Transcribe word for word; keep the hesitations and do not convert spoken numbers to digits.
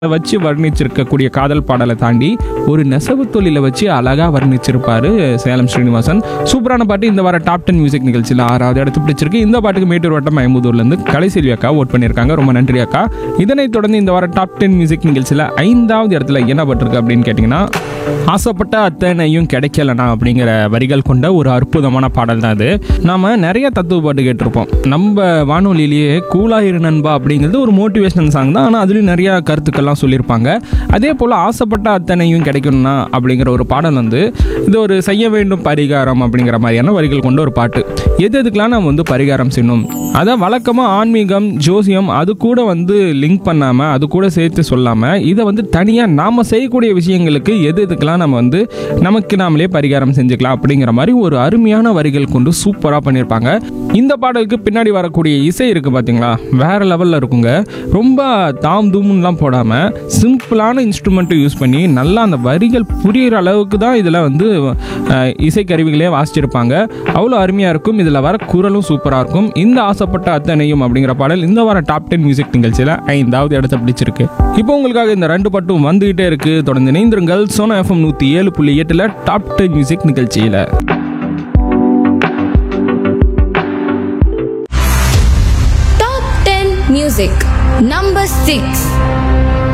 வச்சு வர்ணிச்சிருக்கக்கூடிய காதல் பாடலை தாண்டி ஒரு நெசவு தொழிலை வச்சு அழகா வர்ணிச்சிருப்பாரு சேலம் ஸ்ரீனிவாசன். சூப்பரான பாட்டு இந்த வார டாப் டென் மியூசிக் நிகழ்ச்சியில் ஆறாவது இடத்து பிடிச்சிருக்கு. இந்த பாட்டுக்கு மேட்டூர் வட்டம் ஐம்பதூர்லேருந்து கலைசெல்வி அக்கா ஓட் பண்ணியிருக்காங்க. ரொம்ப நன்றி அக்கா. இதனைத் தொடர்ந்து இந்த வார டாப் டென் மியூசிக் நிகழ்ச்சியில் ஐந்தாவது இடத்துல என்ன பட்டிருக்கு அப்படின்னு கேட்டிங்கன்னா, ஆசைப்பட்ட அத்தனையும் கிடைக்கலனா அப்படிங்கிற வரிகள் கொண்ட ஒரு அற்புதமான பாடல் தான் அது. நாம் நிறைய தத்துவ பாட்டு கேட்டிருப்போம். நம்ம வானொலியிலேயே கூலாயிரு நண்பா அப்படிங்கிறது ஒரு மோட்டிவேஷனல் சாங் தான். ஆனால் அதுலேயும் நிறையா கருத்துக்கள்லாம் சொல்லியிருப்பாங்க. அதே போல் ஆசைப்பட்ட அத்தனையும் கிடைக்கணும்னா அப்படிங்கிற ஒரு பாடல் வந்து இது ஒரு செய்ய வேண்டும் பரிகாரம் அப்படிங்கிற மாதிரியான வரிகள் கொண்ட ஒரு பாட்டு. எது எதுக்கெலாம் நம்ம வந்து பரிகாரம் செய்யணும், அதை வழக்கமாக ஆன்மீகம் ஜோசியம் அது கூட வந்து லிங்க் பண்ணாமல் அது கூட சேர்த்து சொல்லாமல் இதை வந்து தனியாக நாம் செய்யக்கூடிய விஷயங்களுக்கு எது எதுக்கெல்லாம் நம்ம வந்து நமக்கு நாமளே பரிகாரம் செஞ்சுக்கலாம் அப்படிங்கிற மாதிரி ஒரு அருமையான வரிகள் கொண்டு சூப்பராக பண்ணியிருப்பாங்க. இந்த பாடலுக்கு பின்னாடி வரக்கூடிய இசை இருக்குது பார்த்தீங்களா, வேறு லெவலில் இருக்குங்க. ரொம்ப தாம் தூம்லாம் போடாமல் சிம்பிளான இன்ஸ்ட்ருமெண்ட்டை யூஸ் பண்ணி நல்லா அந்த வரிகள் புரிகிற அளவுக்கு தான் இதில் வந்து இசைக்கருவிகளே வாசிச்சிருப்பாங்க. அவ்வளோ அருமையாக இருக்கும். இதில் வர குரலும் சூப்பராக இருக்கும். இந்த ஆசைப்பட்ட அத்தனையும் அப்படிங்கிற பாடல் இந்த வார டாப் டென் மியூசிக் நிகழ்ச்சியில் ஐந்தாவது இடத்தை பிடிச்சிருக்கு. இப்போ உங்களுக்காக இந்த ரெண்டு பாட்டும் வந்துகிட்டே இருக்கு. தொடர்ந்து இணைந்திருங்கள் சோனா எஃப்எம் நூற்றி ஏழு புள்ளி எட்டில் டாப் டென் மியூசிக் நிகழ்ச்சியில். Top ten Music Number six.